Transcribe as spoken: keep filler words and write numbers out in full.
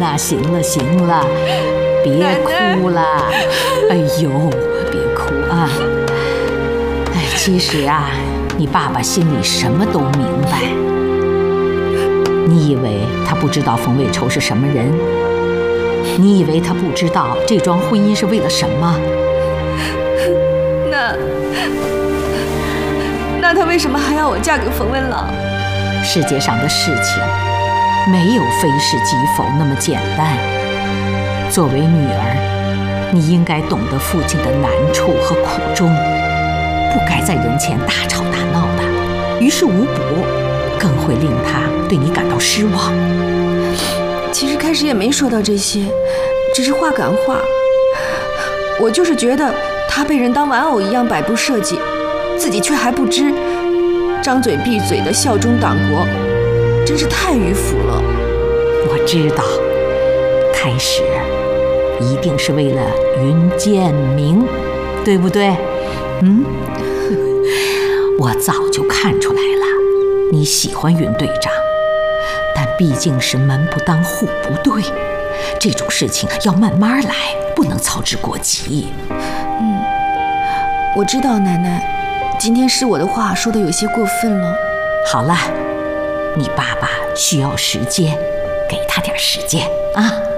了，行了，行了，别哭了。哎呦，别哭啊！哎，其实啊，你爸爸心里什么都明白。你以为他不知道冯卫愁是什么人？你以为他不知道这桩婚姻是为了什么？ 那那他为什么还要我嫁给冯文朗？ 世界上的事情没有非是即否那么简单。作为女儿，你应该懂得父亲的难处和苦衷，不该在人前大吵大闹的，于事无补，更会令他对你感到失望。 其实开始也没说到这些，只是话赶话。我就是觉得他被人当玩偶一样摆布设计，自己却还不知，张嘴闭嘴的效忠党国，真是太迂腐了。 我知道，开始一定是为了云建明，对不对？嗯，我早就看出来了，你喜欢云队长，但毕竟是门不当户不对，这种事情要慢慢来，不能操之过急。 嗯，我知道，奶奶，今天是我的话说的有些过分了。 好了，你爸爸需要时间，给他点时间啊。